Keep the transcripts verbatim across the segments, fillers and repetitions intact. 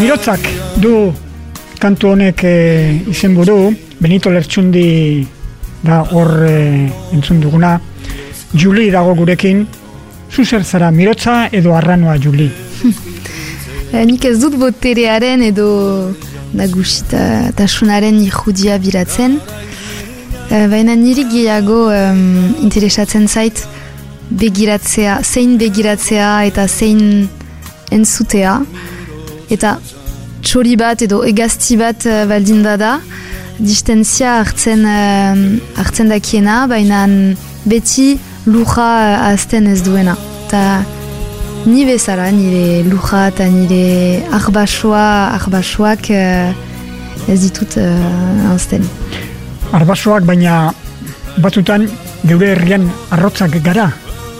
Mirotzak du kantu honek e, izenburu, Benito Lertxundi da hor e, entzun duguna. Juli dago gurekin, zu zer zara, mirotza edo arranoa, Juli? Nik ez dut boterearen edo nagusitasunaren irudia bilatzen, baina niri gehiago um, interesatzen zait begiratzea, zein begiratzea eta zein entzutea, eta txori bat edo egazti bat uh, baldin bada, distentzia hartzen, uh, hartzen dakiena, baina beti luja uh, azten ez duena. Ta ni bezala, nire luja eta nire arbasoa, arbasoak uh, ez ditut uh, azten. Arbasoak, baina batzutan geure herrian arrotzak gara.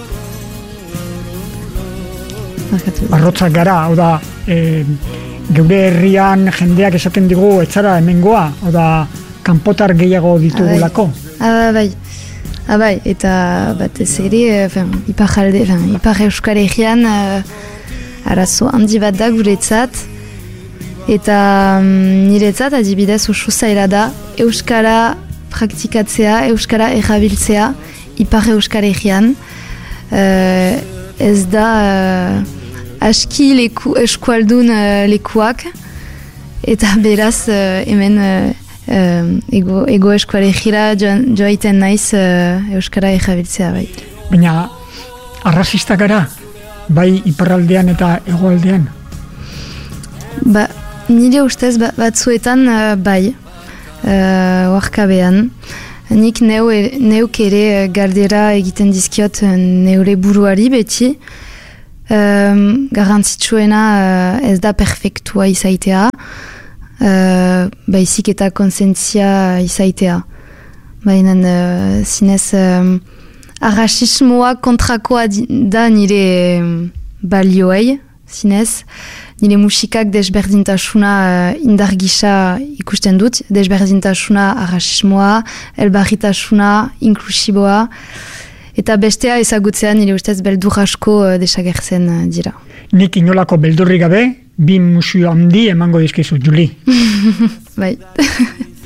Arrotzak gara, hau da, e, geure herrian jendeak esaten digu etzara hemengoa, hau da, kanpotar gehiago ditugulako. Ah, bai, ah, bai, eta batez ere, ipar alde, ipar Euskal Herrian uh, arazo handi bat da guretzat, eta um, niretzat adibidez oso zaila da Euskara praktikatzea, Euskara erabiltzea ipar Euskal Herrian. Uh, ez da uh, aski leku, eskualdun uh, lekuak, eta beraz uh, hemen uh, uh, ego, ego Euskal Herriera joaiten naiz uh, Euskara erabiltzea bai. Baina arrazista gara, bai iparraldean eta hegoaldean? Ba, nire ustez ba, batzuetan uh, bai, uh, oarkabean. Nik neu, neuk ere galdera egiten dizkiot neure buruari beti. Um, Garantzitsuena uh, ez da perfektua izaitea, uh, baizik eta konsentzia izaitea. Baina uh, zinez um, arrasismoa kontrakoa da nire um, balioei, zinez. Nire musikak desberdintasuna uh, indar gisa ikusten dut, desberdintasuna arrasismoa, elbarritasuna, inklusiboa, eta bestea ezagutzea nire ustez beldur asko uh, desagertzen uh, dira. Nik inolako beldurri gabe, bi musio handi emango dizkizu, Juli. Bai.